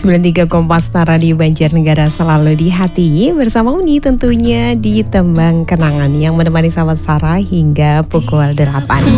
93 Kompas Radio Banjarnegara selalu di hati. Bersama Uni tentunya di Tembang Kenangan yang menemani sahabat Sarah hingga pukul 8.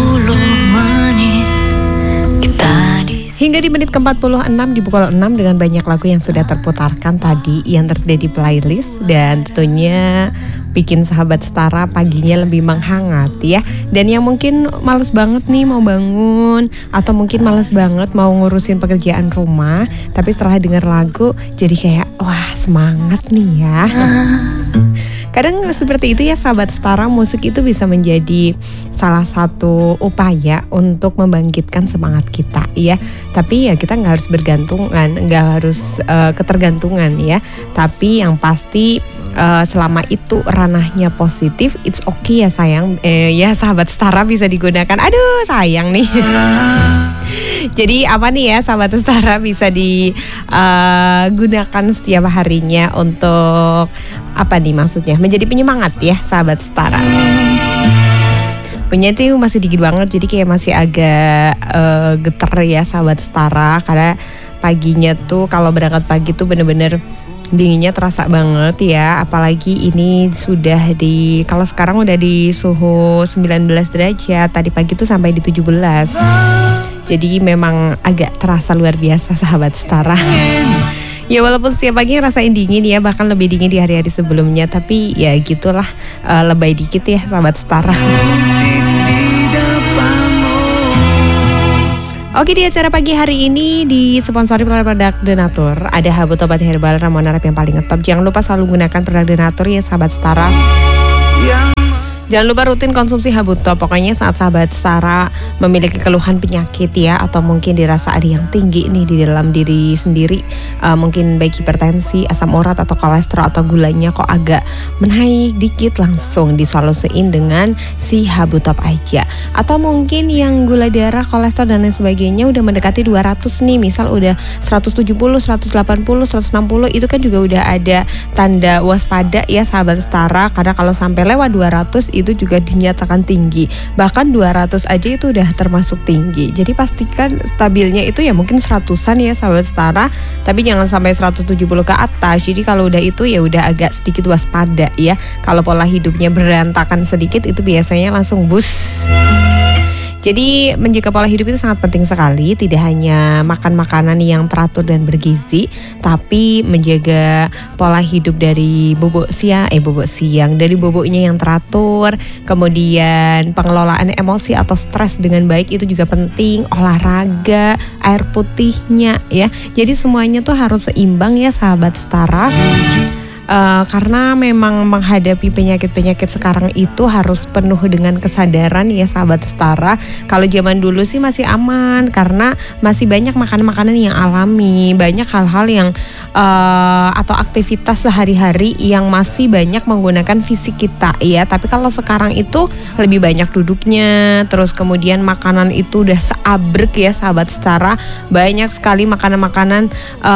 Hingga di menit ke-46 di pukul 6 dengan banyak lagu yang sudah terputarkan tadi yang tersedia di playlist. Dan tentunya bikin sahabat Setara paginya lebih menghangat ya. Dan yang mungkin males banget nih mau bangun, atau mungkin males banget mau ngurusin pekerjaan rumah, tapi setelah dengar lagu jadi kayak wah semangat nih ya. Kadang seperti itu ya sahabat Setara, musik itu bisa menjadi salah satu upaya untuk membangkitkan semangat kita ya. Tapi ya kita nggak harus bergantungan, nggak harus ketergantungan ya. Tapi yang pasti selama itu ranahnya positif, it's okay ya sayang. Ya sahabat Setara bisa digunakan. Aduh sayang nih. Jadi apa nih ya sahabat Setara bisa digunakan setiap harinya untuk apa nih maksudnya? Menjadi penyemangat ya sahabat Setara. Punya itu masih dikit banget, jadi kayak masih agak geter ya sahabat Setara. Karena paginya tuh kalau berangkat pagi tuh bener-bener dinginnya terasa banget ya. Apalagi ini sudah kalau sekarang udah di suhu 19 derajat. Tadi pagi tuh sampai di 17. Jadi memang agak terasa luar biasa sahabat Setara. Ya walaupun setiap pagi ngerasain dingin ya, bahkan lebih dingin di hari-hari sebelumnya, tapi ya gitulah, lebay dikit ya sahabat Setara. Oke, di acara pagi hari ini disponsori oleh produk Denatur. Ada Habut Obat Herbal Ramuan Arab yang paling ngetop. Jangan lupa selalu gunakan produk Denatur ya sahabat Setara. Jangan lupa rutin konsumsi Habutop. Pokoknya saat sahabat Setara memiliki keluhan penyakit ya, atau mungkin dirasa ada yang tinggi nih di dalam diri sendiri, mungkin baik hipertensi, asam urat atau kolesterol atau gulanya kok agak menaik dikit, langsung disolusiin dengan si Habutop aja. Atau mungkin yang gula darah, kolesterol dan lain sebagainya udah mendekati 200 nih, misal udah 170, 180, 160, itu kan juga udah ada tanda waspada ya sahabat Setara. Karena kalau sampai lewat 200 itu juga dinyatakan tinggi. Bahkan 200 aja itu udah termasuk tinggi. Jadi pastikan stabilnya itu ya mungkin 100-an ya sahabat Setara, tapi jangan sampai 170 ke atas. Jadi kalau udah itu ya udah agak sedikit waspada ya. Kalau pola hidupnya berantakan sedikit itu biasanya langsung bus. Jadi menjaga pola hidup itu sangat penting sekali. Tidak hanya makan makanan yang teratur dan bergizi, tapi menjaga pola hidup dari bobok siang, dari boboknya yang teratur. Kemudian pengelolaan emosi atau stres dengan baik itu juga penting. Olahraga, air putihnya ya. Jadi semuanya tuh harus seimbang ya sahabat Setara. Karena memang menghadapi penyakit-penyakit sekarang itu harus penuh dengan kesadaran ya sahabat Setara. Kalau zaman dulu sih masih aman karena masih banyak makanan-makanan yang alami, banyak hal-hal yang atau aktivitas sehari-hari yang masih banyak menggunakan fisik kita ya. Tapi kalau sekarang itu lebih banyak duduknya, terus kemudian makanan itu udah seabrek ya sahabat Setara. Banyak sekali makanan-makanan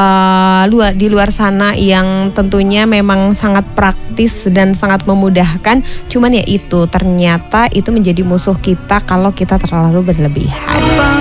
di luar sana yang tentunya memang sangat praktis dan sangat memudahkan. Cuman ya itu ternyata itu menjadi musuh kita kalau kita terlalu berlebihan.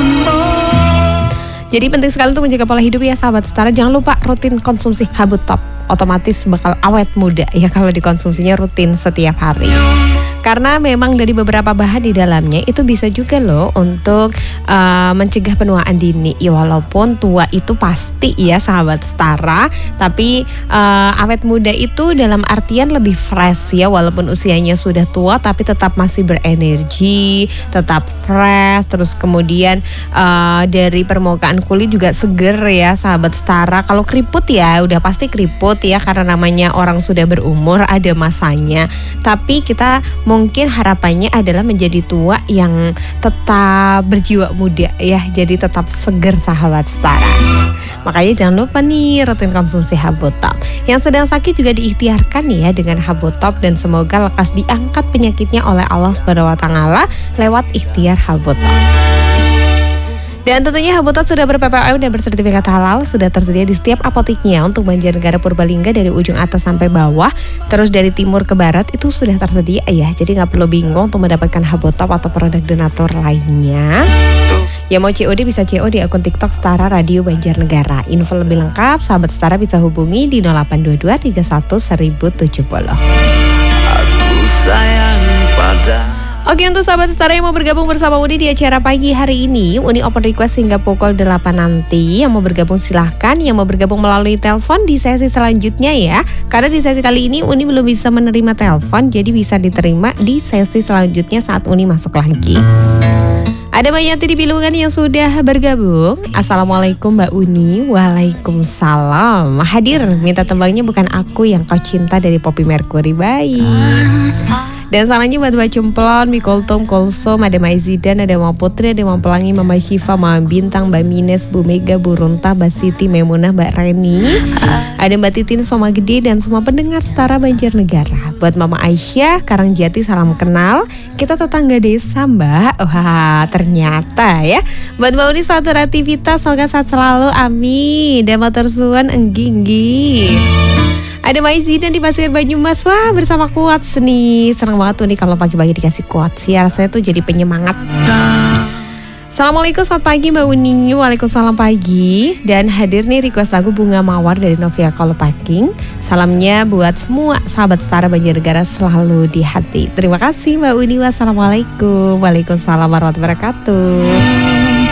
Jadi penting sekali untuk menjaga pola hidup ya sahabat Setara. Jangan lupa rutin konsumsi Habutop. Otomatis bakal awet muda ya kalau dikonsumsinya rutin setiap hari. Karena memang dari beberapa bahan di dalamnya itu bisa juga loh untuk mencegah penuaan dini. Ya walaupun tua itu pasti ya sahabat Setara, tapi awet muda itu dalam artian lebih fresh ya. Walaupun usianya sudah tua tapi tetap masih berenergi, tetap fresh. Terus kemudian dari permukaan kulit juga seger ya sahabat Setara. Kalau keriput ya udah pasti keriput ya, karena namanya orang sudah berumur ada masanya. Tapi kita mungkin harapannya adalah menjadi tua yang tetap berjiwa muda ya. Jadi tetap seger sahabat Setara. Makanya jangan lupa nih rutin konsumsi Habutop. Yang sedang sakit juga diikhtiarkan nih ya dengan Habutop, dan semoga lekas diangkat penyakitnya oleh Allah SWT lewat ikhtiar Habutop. Dan tentunya Habutop sudah ber-PPOM dan bersertifikat halal, sudah tersedia di setiap apoteknya untuk Banjarnegara Purbalingga dari ujung atas sampai bawah. Terus dari timur ke barat itu sudah tersedia ya. Jadi nggak perlu bingung untuk mendapatkan Habutop atau produk Denatur lainnya. Yang mau COD bisa COD di akun TikTok Setara Radio Banjarnegara. Info lebih lengkap sahabat Setara bisa hubungi di 0822 31 1070. Aku sayang pada. Oke, untuk sahabat Setara yang mau bergabung bersama Uni di acara pagi hari ini, Uni open request hingga pukul 8 nanti. Yang mau bergabung silahkan, yang mau bergabung melalui telepon di sesi selanjutnya ya. Karena di sesi kali ini Uni belum bisa menerima telepon, jadi bisa diterima di sesi selanjutnya saat Uni masuk lagi. Ada Mbak Yanti di Pilungan yang sudah bergabung. Assalamualaikum Mbak Uni. Waalaikumsalam. Hadir, minta tembangnya Bukan Aku Yang Kau Cinta dari Poppy Mercury. Baik. Dan salahnya buat Mbak Cumplon, Mikoltom, Kolsom, ada Mai Zidan, ada Mama Putri, ada Mama Pelangi, Mama Syifa, Mama Bintang, Mbak Mines, Bu Mega, Bu Runta, Mbak Siti, Memunah, Mbak Reni, ada Mbak Titin, Soma Gede, dan semua pendengar Setara Banjarnegara. Buat Mama Aisyah, Karangjati, salam kenal. Kita tetangga desa Mbak. Wah, ternyata ya. Buat Mbak Uni, suatu aktivitas, semoga sehat selalu, amin. Dan matur suwun enggi-enggi. Ada Mai Zidan di Pasir Banyumas. Wah, bersama Kuats nih. Senang banget tuh nih kalau pagi-pagi dikasih Kuats ya. Rasanya tuh jadi penyemangat. Assalamualaikum, selamat pagi Mbak Uni. Waalaikumsalam pagi. Dan hadir nih request lagu Bunga Mawar dari Novia Kolopaking. Salamnya buat semua sahabat Setara Banjarnegara selalu di hati. Terima kasih Mbak Uni. Wassalamualaikum. Waalaikumsalam warahmatullahi wabarakatuh.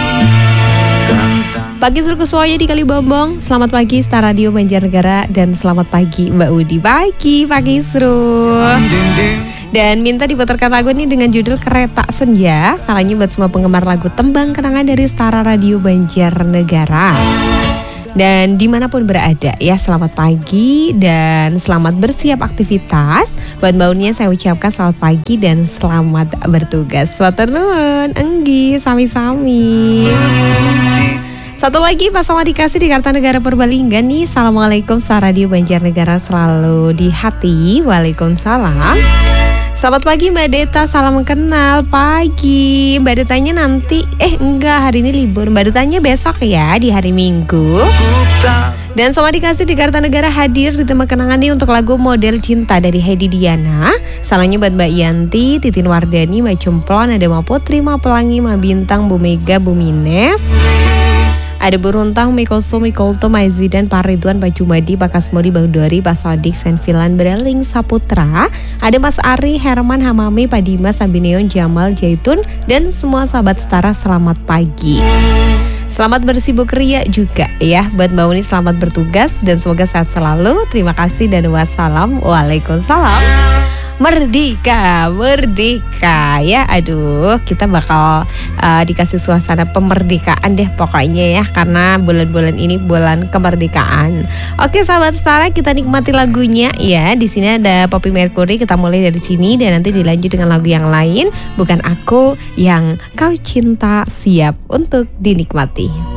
Pagi Suruh Kuswoyo di Kalibombong. Selamat pagi Setara Radio Banjarnegara. Dan selamat pagi Mbak Udi. Pagi Suruh. Dan minta diputarkan lagu ini dengan judul Kereta Senja. Salahnya buat semua penggemar lagu tembang kenangan dari Setara Radio Banjarnegara. Dan dimanapun berada ya, selamat pagi dan selamat bersiap aktivitas. Buat Mbak Unia saya ucapkan selamat pagi dan selamat bertugas. Matur nuwun, enggi, sami-sami. Satu lagi Pak Soma dikasih di Kartanegara Purbalingga nih. Assalamualaikum, Setara Radio Banjarnegara selalu di hati. Waalaikumsalam. Selamat pagi Mbak Deta, salam kenal pagi. Mbak Detanya nanti, enggak, hari ini libur. Mbak Detanya besok ya, di hari Minggu. Dan Soma dikasih di Kartanegara hadir di tema kenangan nih untuk lagu Model Cinta dari Heidi Diana. Salahnya buat Mbak Yanti, Titin Wardani, Mbak Cumplon, ada Mbak Putri, Mbak Pelangi, Mbak Bintang, Bu Mega, Bu Mines. Ada Bu Runtang, Mikolso, Mikolto, Mai Zidan, Pak Ridwan, Pak Jumadi, Pak Kasmuri, Bang Dori, Pak Sodik, Senfilan, Bereling, Saputra. Ada Mas Ari, Herman, Hamami, Pak Dimas, Sambineon, Jamal, Jaitun, dan semua sahabat Setara selamat pagi. Selamat bersibuk ria juga ya. Buat Mbak Uni selamat bertugas dan semoga sehat selalu. Terima kasih dan wassalam. Waalaikumsalam. Merdeka ya. Aduh, kita bakal dikasih suasana pemerdekaan deh pokoknya ya, karena bulan-bulan ini bulan kemerdekaan. Oke sahabat Setara, kita nikmati lagunya ya. Di sini ada Poppy Mercury, kita mulai dari sini dan nanti dilanjut dengan lagu yang lain. Bukan Aku Yang Kau Cinta, siap untuk dinikmati.